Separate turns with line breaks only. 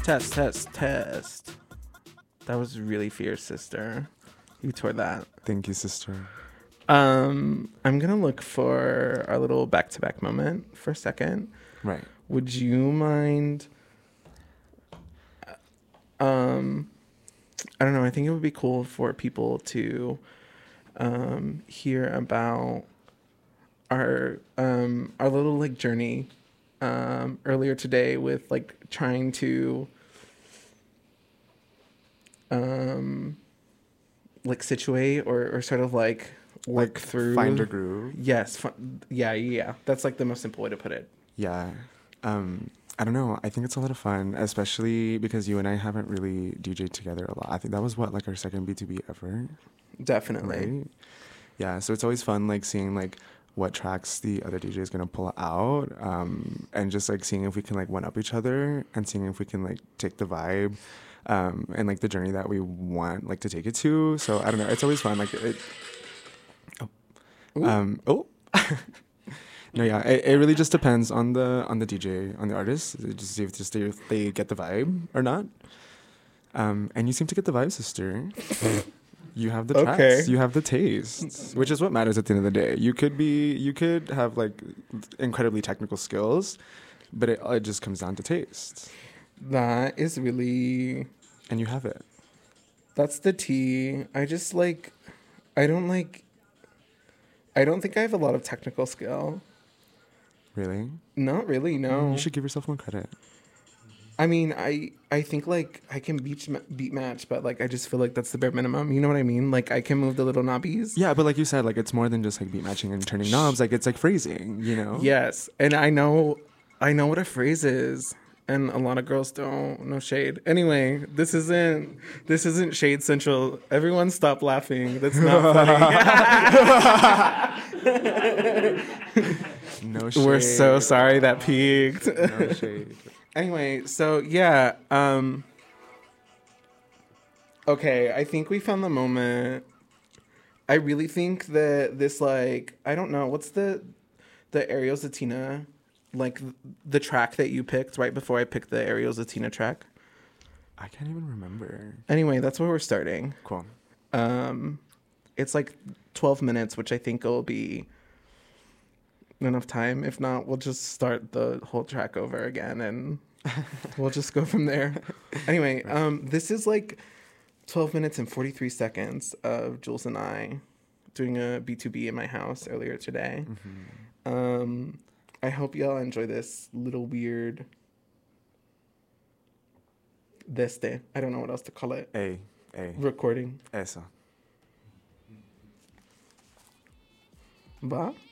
Test, test, test. That was really fierce, sister. You tore that.
Thank you, sister.
I'm gonna look for our little back-to-back moment for a second.
Right.
Would you mind? I don't know. I think it would be cool for people to hear about our little like journey earlier today with like trying to like situate or sort of like work through,
find a groove.
Yes. Yeah. That's like the most simple way to put it.
Yeah. I don't know. I think it's a lot of fun, especially because you and I haven't really DJed together a lot. I think that was like our second B2B ever.
Definitely.
Right? Yeah. So it's always fun, like seeing like what tracks the other DJ is going to pull out, and just like seeing if we can like one up each other and seeing if we can like take the vibe, and like the journey that we want like to take it to. So I don't know. It's always fun. Like it. Oh. No, yeah, it really just depends on the DJ, on the artist. Just see if they get the vibe or not. And you seem to get the vibe, sister. You have the tracks,
Okay.
you have the taste, which is what matters at the end of the day. You could have like incredibly technical skills, but it just comes down to taste.
That is really.
And you have it.
That's the tea. I just like. I don't think I have a lot of technical skill.
Really?
Not really, no.
You should give yourself more credit.
I mean, I think like I can beat match, but like I just feel like that's the bare minimum. You know what I mean? Like I can move the little knobbies.
Yeah, but like you said, like it's more than just like beat matching and turning knobs. Like it's like phrasing, you know?
Yes, and I know what a phrase is, and a lot of girls don't. No shade. Anyway, this isn't Shade Central. Everyone stop laughing. That's not funny.
No shade.
We're so sorry that peaked.
No shade.
Anyway, so yeah, okay, I think we found the moment. I really think that this, like, I don't know, what's the Ariel Zatina, like the track that you picked right before I picked the Ariel Zatina track?
I can't even remember.
Anyway, that's where we're starting.
Cool.
It's like 12 minutes, which I think will be enough time. If not, we'll just start the whole track over again and we'll just go from there. Anyway, this is like 12 minutes and 43 seconds of Jules and I doing a B2B in my house earlier today.
Mm-hmm.
I hope y'all enjoy this little weird I don't know what else to call it. Recording.
Eso.
Va?